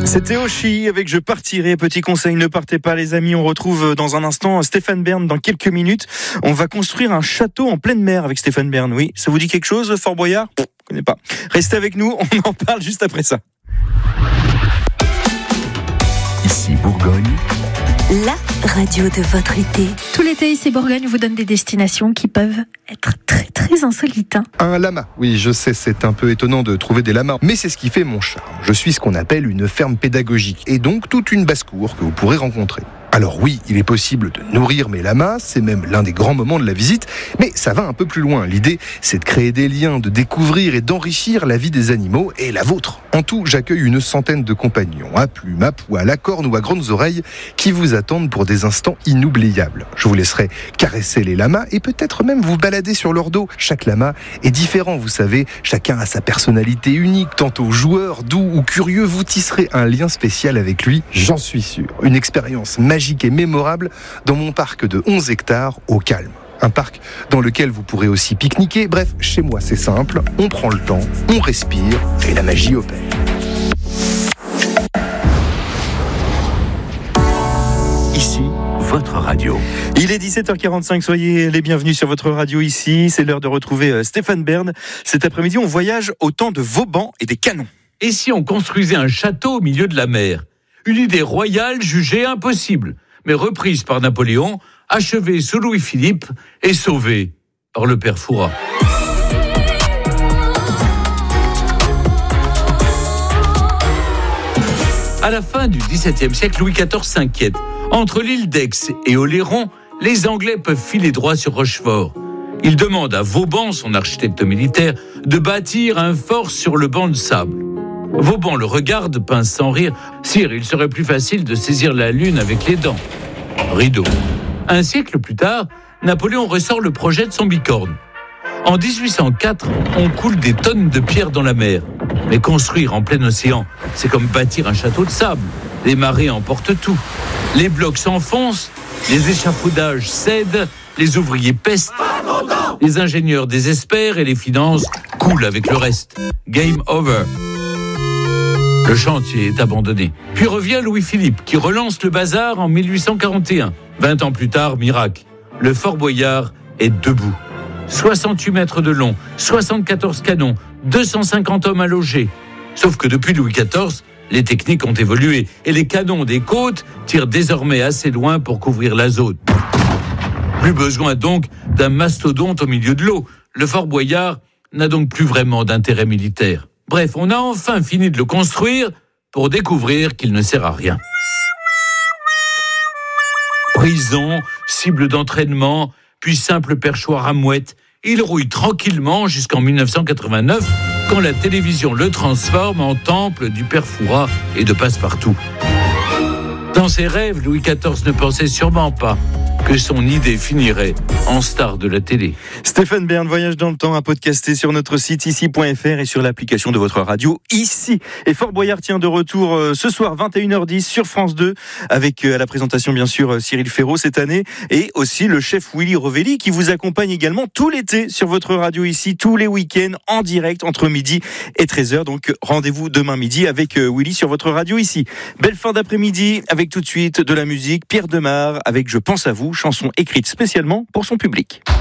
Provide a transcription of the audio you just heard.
C'était Oshi avec Je partirai. Petit conseil, ne partez pas les amis. On retrouve dans un instant Stéphane Bern dans quelques minutes. On va construire un château en pleine mer avec Stéphane Bern. Oui, ça vous dit quelque chose, Fort Boyard ? Je connais pas. Restez avec nous, on en parle juste après ça. Ici Bourgogne, la radio de votre été. Tout l'été, ici Bourgogne vous donne des destinations qui peuvent être très insolites. Un lama. Oui, je sais, c'est un peu étonnant de trouver des lamas, mais c'est ce qui fait mon charme. Je suis ce qu'on appelle une ferme pédagogique, et donc toute une basse-cour que vous pourrez rencontrer. Alors oui, il est possible de nourrir mes lamas, c'est même l'un des grands moments de la visite, mais ça va un peu plus loin. L'idée, c'est de créer des liens, de découvrir et d'enrichir la vie des animaux et la vôtre. En tout, j'accueille une centaine de compagnons, à plumes, à poil, à cornes ou à grandes oreilles, qui vous attendent pour des instants inoubliables. Je vous laisserai caresser les lamas et peut-être même vous balader sur leur dos. Chaque lama est différent, vous savez, chacun a sa personnalité unique. Tantôt joueur, doux ou curieux, vous tisserez un lien spécial avec lui, j'en suis sûr. Une expérience magique et mémorable dans mon parc de 11 hectares au calme. Un parc dans lequel vous pourrez aussi pique-niquer. Bref, chez moi c'est simple, on prend le temps, on respire et la magie opère. ici votre radio. Il est 17h45, soyez les bienvenus sur votre radio ici. C'est l'heure de retrouver Stéphane Bern. Cet après-midi, on voyage au temps de Vauban et des canons. Et si on construisait un château au milieu de la mer ? Une idée royale jugée impossible, mais reprise par Napoléon, achevée sous Louis-Philippe et sauvée par le père Fouras. À la fin du XVIIe siècle, Louis XIV s'inquiète. Entre l'île d'Aix et Oléron, les Anglais peuvent filer droit sur Rochefort. Il demande à Vauban, son architecte militaire, de bâtir un fort sur le banc de sable. Vauban le regarde, pince sans rire. « Sire, il serait plus facile de saisir la lune avec les dents. » Rideau. Un siècle plus tard, Napoléon ressort le projet de son bicorne. En 1804, on coule des tonnes de pierres dans la mer. Mais construire en plein océan, c'est comme bâtir un château de sable. Les marées emportent tout. Les blocs s'enfoncent, les échafaudages cèdent, les ouvriers pestent, les ingénieurs désespèrent et les finances coulent avec le reste. Game over. Le chantier est abandonné. Puis revient Louis-Philippe, qui relance le bazar en 1841. 20 ans plus tard, miracle. Le Fort Boyard est debout. 68 mètres de long, 74 canons, 250 hommes à loger. Sauf que depuis Louis XIV, les techniques ont évolué et les canons des côtes tirent désormais assez loin pour couvrir la zone. Plus besoin donc d'un mastodonte au milieu de l'eau. Le Fort Boyard n'a donc plus vraiment d'intérêt militaire. Bref, on a enfin fini de le construire pour découvrir qu'il ne sert à rien. Prison, cible d'entraînement, puis simple perchoir à mouettes. Il rouille tranquillement jusqu'en 1989, quand la télévision le transforme en temple du père Fouras et de Passepartout. Dans ses rêves, Louis XIV ne pensait sûrement pas que son idée finirait en star de la télé. Stéphane Bern, Voyage dans le temps, à podcaster sur notre site ici.fr et sur l'application de votre radio ici. Et Fort Boyard tient de retour ce soir 21h10 sur France 2 avec à la présentation bien sûr Cyril Ferraud cette année et aussi le chef Willy Rovelli qui vous accompagne également tout l'été sur votre radio ici, tous les week-ends en direct entre midi et 13h. Donc rendez-vous demain midi avec Willy sur votre radio ici. Belle fin d'après-midi avec tout de suite de la musique. Pierre Demar avec Je pense à vous, chanson écrite spécialement pour son public.